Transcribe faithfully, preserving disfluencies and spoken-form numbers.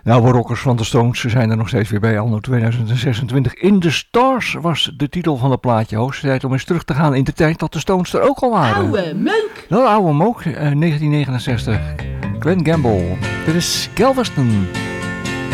Nou, we rockers van de Stones zijn er nog steeds weer bij, anno tweeduizend zesentwintig. In the Stars was de titel van het plaatje. Hoogste tijd om eens terug te gaan in de tijd dat de Stones er ook al waren. Oude meuk! Dat oude mook, uh, negentien negenenzestig. Glenn Gamble. Dit is Galveston.